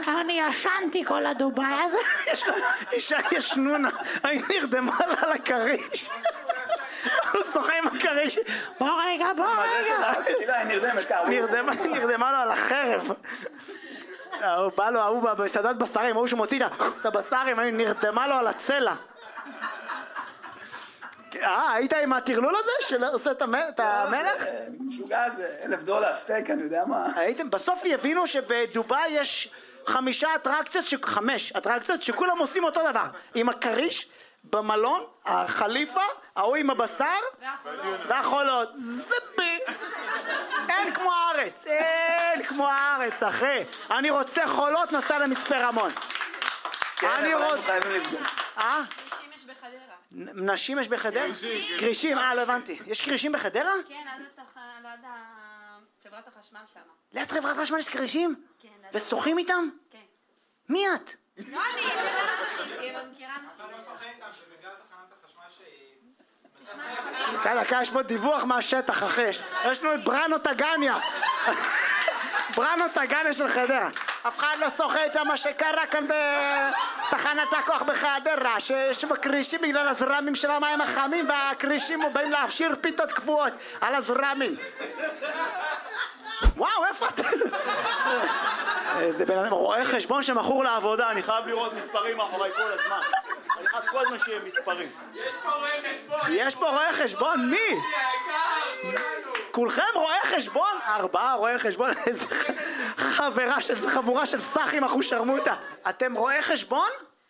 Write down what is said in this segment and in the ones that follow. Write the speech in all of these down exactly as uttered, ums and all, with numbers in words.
אני ישנתי כל הדובאי הזה. אישה ישנונה, היא נרדמה לה על הכריש. הוא שוחה עם הכריש. בוא רגע, בוא רגע. נרדמה, נרדמה לו על החרב. הוא בא לו, ההוא בסעדת בשרים, ההוא שמוציא את הבשרים, נרדמה לו על הצלע. אה, היית עם הטרלול הזה שעושה את המלך? משוגע זה, אלף דולר סטייק, אני יודע מה. הייתם, בסוף יבינו שבדובאי יש חמישה אטרקציות, חמש אטרקציות שכולם עושים אותו דבר. עם הכריש, במלון, החליפה, ההוא עם הבשר והחולות. זבי! אין כמו הארץ, אין כמו הארץ, אחי. אני רוצה חולות, נסע למצפה רמון. אני רוצה... אה? נשים יש בחדרה? קרישים, אה, לא הבנתי. יש קרישים בחדרה? כן, עד חברת החשמל שם. ליד חברת החשמל יש קרישים? כן. ושוחים איתם? כן. מי את? לא אני, אני מכירה נשים. כאן, כאן יש פה דיווח מהשטח, אחי. יש לנו את בראנו טגניה. בראנו טגניה של חדרה. אף אחד לא שוחה איתם מה שקרה כאן בתחנת הכוח בחדרה, שיש בקרישים בגלל הזרמים של המים החמים, והקרישים באים להפשיר פיתות קבועות על הזרמים. וואו, איפה אתה? זה בן אדם רואה חשבון שמכור לעבודה, אני חייב לראות מספרים מאחורי כל הזמן. אני חייב כל הזמן שיהיה מספרים. יש פה רואה חשבון. יש פה רואה חשבון? מי? כולכם רואי חשבון? ארבעה רואי חשבון, איזה חברה של חבורה של סחים אחושרמוטה. אתם רואי חשבון?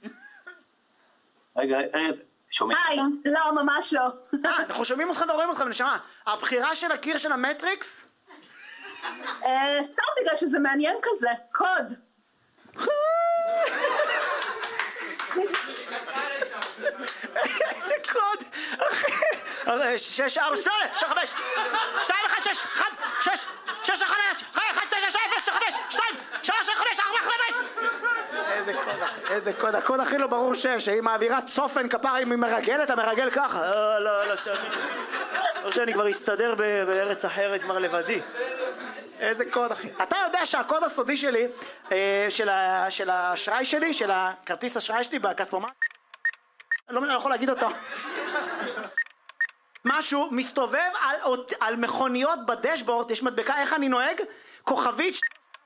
רגע, רגע, שומעים? היי, לא, ממש לא. אה, אנחנו שומעים אתכם ורואים אתכם, נשמה. הבחירה של הקיר של המטריקס? סתם בגלל שזה מעניין כזה, קוד. איזה קוד? שש, ארבע, שמונה, שש, חמש, שתיים, אחד, שש, אחד, שש, שש, חמש, אחד, תשע, שש, אפס, חמש, שתיים, שלוש, חמש, ארבע, חמש. איזה קוד, איזה קוד, הקוד הכי לא ברור שש, שהיא מעבירה צופן כפרה, אם היא מרגלת, המרגל ככה. לא, לא, לא, תאמין. או שאני כבר אסתדר בארץ אחרת, כבר לבדי. איזה קוד, אחי. אתה יודע שהקוד הסודי שלי, של האשראי שלי, של הכרטיס אשראי שלי בכספומט, לא יכול להגיד אותו. משהו מסתובב על, על מכוניות בדשבורד, יש מדבקה איך אני נוהג, כוכבית,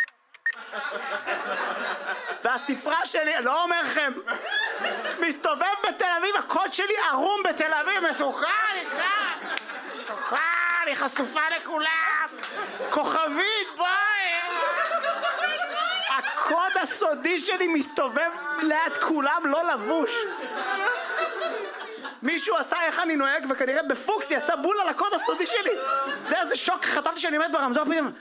והספרה שלי, לא אומר לכם, מסתובב בתל אביב, הקוד שלי ערום בתל אביב, מתוקה, מתוקה, היא חשופה לכולם, כוכבית, בואי. הקוד הסודי שלי מסתובב ליד כולם, לא לבוש. מישהו עשה איך אני נוהג, וכנראה בפוקס יצא בול על הקוד הסודי שלי. אתה יודע איזה שוק, חטפתי שאני עומד ברמזור פתאום.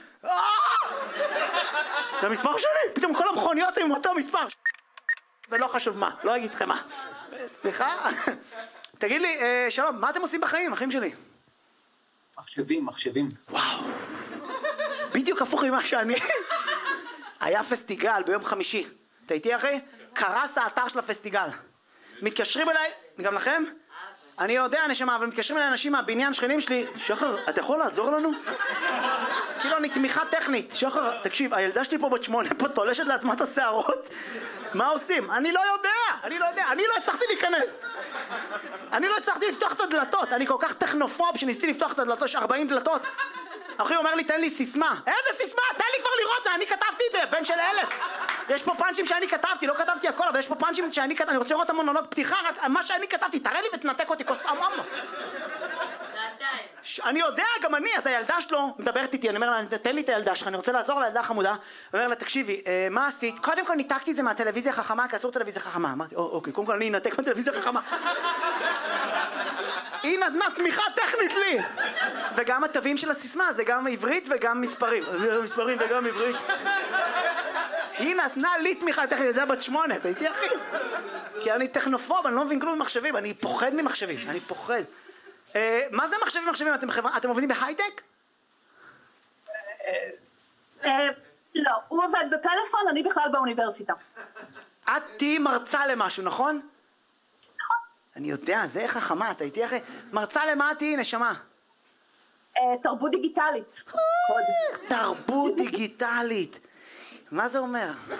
זה המספר שלי, פתאום כל המכוניות עם אותו מספר. ולא חשוב מה, לא אגיד לכם מה. סליחה? תגיד לי, שלום, מה אתם עושים בחיים, אחים שלי? מחשבים, מחשבים. וואו. בדיוק הפוך ממה שאני. היה פסטיגל ביום חמישי. אתה איתי אחי? קרס האתר של הפסטיגל. מתקשרים אליי, גם לכם? אני יודע נשמה, אבל מתקשרים אליי אנשים מהבניין שכנים שלי. שחר, אתה יכול לעזור לנו? כאילו אני תמיכה טכנית. שחר, תקשיב, הילדה שלי פה בת שמונה פה תולשת לעצמה את השערות. מה עושים? אני לא יודע, אני לא יודע, אני לא הצלחתי להיכנס. אני לא הצלחתי לפתוח את הדלתות. אני כל כך טכנופוב שניסיתי לפתוח את הדלתות, יש ארבעים דלתות. אחי אומר לי, תן לי סיסמה. איזה סיסמה? תן לי כבר לראות, אני כתבתי את זה, בן של אלף. יש פה פאנצ'ים שאני כתבתי, לא כתבתי הכל, אבל יש פה פאנצ'ים שאני כתבתי, אני רוצה לראות המונולוג פתיחה, רק מה שאני כתבתי, תראה לי ותנתק אותי, כוס אממה. אני יודע, גם אני, אז הילדה שלו מדברת איתי, אני אומר לה, תן לי את הילדה שלך, אני רוצה לעזור לילדה חמודה. אני אומר לה, תקשיבי, מה עשית? קודם כל ניתקתי את זה מהטלוויזיה החכמה, כי אסור טלוויזיה חכמה. אמרתי, אוקיי, קודם כל אני אנתק מהטלוויזיה החכמה. היא נתנה תמיכה טכנית לי. וגם התווים של הסיסמה, זה גם עברית וגם מספרים. מספרים וגם עברית. היא נתנה לי תמיכה טכנית, זה בת שמונה, אתה איתי אחי? כי אני טכנופוב, אני לא מבין כלום ממחשבים, אני פוחד ממחשבים, אני פוחד. מה זה מחשבים מחשבים? אתם עובדים בהייטק? לא, הוא עובד בפלאפון, אני בכלל באוניברסיטה. את תהי מרצה למשהו, נכון? נכון. אני יודע, זה חכמה, אתה איתי אחי? מרצה למה תהי, נשמה? תרבות דיגיטלית. תרבות דיגיטלית. מה זה אומר?